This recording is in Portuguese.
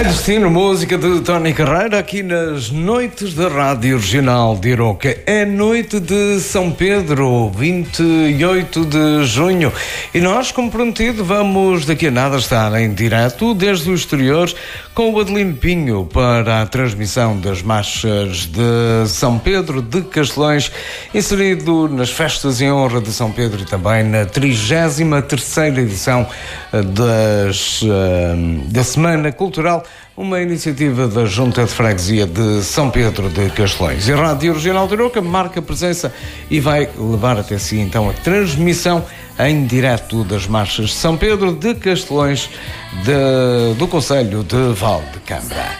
Ai Destino, música de Tony Carreira aqui nas noites da Rádio Regional de Aroca. É noite de São Pedro, 28 de junho. E nós, como prometido, vamos daqui a nada estar em direto desde o exterior com o Adelino Pinho para a transmissão das marchas de São Pedro de Castelões, inserido nas festas em honra de São Pedro e também na 33ª edição da Semana Cultural, uma iniciativa da Junta de Freguesia de São Pedro de Castelões. E a Rádio Regional de Aroca marca presença e vai levar até si então a transmissão em direto das marchas de São Pedro de Castelões do Concelho de Valdecâmara.